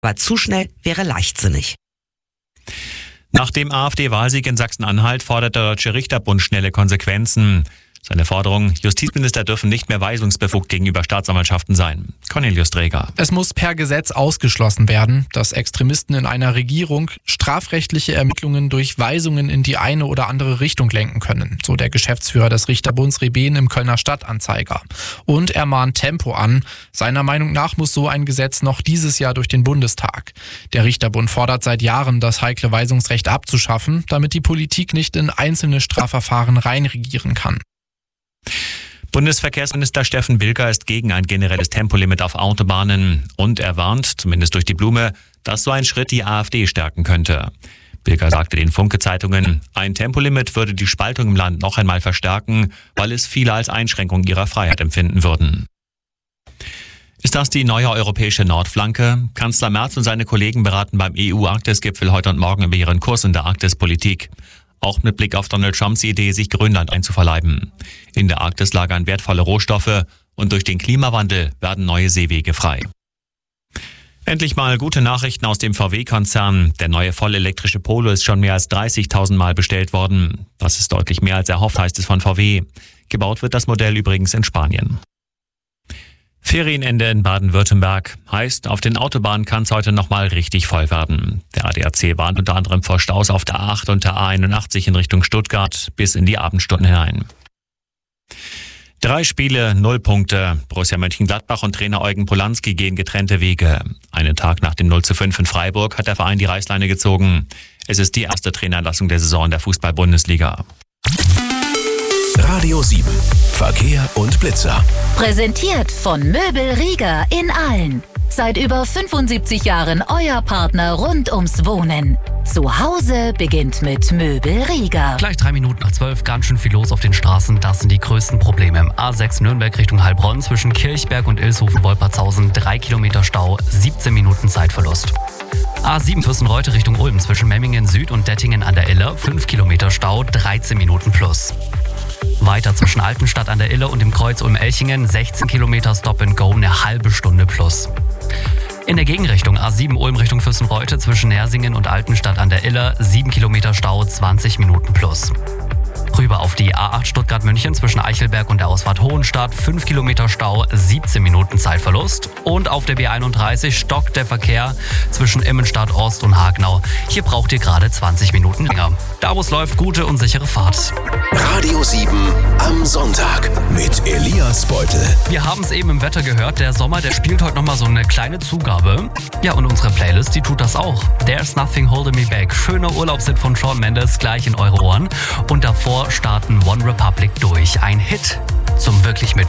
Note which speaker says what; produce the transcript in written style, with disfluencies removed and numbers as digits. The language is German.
Speaker 1: Aber zu schnell wäre leichtsinnig.
Speaker 2: Nach dem AfD-Wahlsieg in Sachsen-Anhalt fordert der Deutsche Richterbund schnelle Konsequenzen. Seine Forderung: Justizminister dürfen nicht mehr weisungsbefugt gegenüber Staatsanwaltschaften sein. Cornelius Dreger.
Speaker 3: Es muss per Gesetz ausgeschlossen werden, dass Extremisten in einer Regierung strafrechtliche Ermittlungen durch Weisungen in die eine oder andere Richtung lenken können, so der Geschäftsführer des Richterbunds Rebehn im Kölner Stadtanzeiger. Und er mahnt Tempo an. Seiner Meinung nach muss so ein Gesetz noch dieses Jahr durch den Bundestag. Der Richterbund fordert seit Jahren, das heikle Weisungsrecht abzuschaffen, damit die Politik nicht in einzelne Strafverfahren reinregieren kann.
Speaker 2: Bundesverkehrsminister Steffen Bilker ist gegen ein generelles Tempolimit auf Autobahnen und er warnt, zumindest durch die Blume, dass so ein Schritt die AfD stärken könnte. Bilker sagte den Funke-Zeitungen, ein Tempolimit würde die Spaltung im Land noch einmal verstärken, weil es viele als Einschränkung ihrer Freiheit empfinden würden. Ist das die neue europäische Nordflanke? Kanzler Merz und seine Kollegen beraten beim EU-Arktis-Gipfel heute und morgen über ihren Kurs in der Arktispolitik. Auch mit Blick auf Donald Trumps Idee, sich Grönland einzuverleiben. In der Arktis lagern wertvolle Rohstoffe und durch den Klimawandel werden neue Seewege frei. Endlich mal gute Nachrichten aus dem VW-Konzern. Der neue vollelektrische Polo ist schon mehr als 30.000 Mal bestellt worden. Das ist deutlich mehr als erhofft, heißt es von VW. Gebaut wird das Modell übrigens in Spanien. Ferienende in Baden-Württemberg. Heißt, auf den Autobahnen kann es heute nochmal richtig voll werden. Der ADAC warnt unter anderem vor Staus auf der A8 und der A81 in Richtung Stuttgart bis in die Abendstunden hinein. 3 Spiele, 0 Punkte. Borussia Mönchengladbach und Trainer Eugen Polanski gehen getrennte Wege. Einen Tag nach dem 0:5 in Freiburg hat der Verein die Reißleine gezogen. Es ist die erste Trainerentlassung der Saison in der Fußball-Bundesliga.
Speaker 4: Radio 7. Verkehr und Blitzer.
Speaker 5: Präsentiert von Möbel Rieger in Aalen. Seit über 75 Jahren euer Partner rund ums Wohnen. Zu Hause beginnt mit Möbel Rieger.
Speaker 6: Gleich 3 Minuten nach 12, ganz schön viel los auf den Straßen. Das sind die größten Probleme. Im A6 Nürnberg Richtung Heilbronn zwischen Kirchberg und Ilshofen-Wolpertshausen 3 Kilometer Stau, 17 Minuten Zeitverlust. A7 Fürstenreute Richtung Ulm zwischen Memmingen Süd und Dettingen an der Iller 5 Kilometer Stau, 13 Minuten plus. Weiter zwischen Altenstadt an der Iller und dem Kreuz Ulm-Elchingen 16 Kilometer Stop and Go, eine halbe Stunde plus. In der Gegenrichtung A7 Ulm Richtung Fürstenreute zwischen Nersingen und Altenstadt an der Iller 7 Kilometer Stau, 20 Minuten plus. Rüber auf die A8 Stuttgart-München zwischen Eichelberg und der Ausfahrt Hohenstadt 5 Kilometer Stau, 17 Minuten Zeitverlust. Und auf der B31 stockt der Verkehr zwischen Immenstadt Ost und Hagenau. Hier braucht ihr gerade 20 Minuten länger. Da wo es läuft, gute und sichere Fahrt.
Speaker 4: Radio 7 am Sonntag mit Elias Beutel.
Speaker 6: Wir haben es eben im Wetter gehört, der Sommer, der spielt heute nochmal so eine kleine Zugabe. Ja, und unsere Playlist, die tut das auch. There's Nothing Holding Me Back. Schöner Urlaubshit von Shawn Mendes, gleich in eure Ohren. Und davor starten One Republic durch. Ein Hit zum wirklich mitfühlen.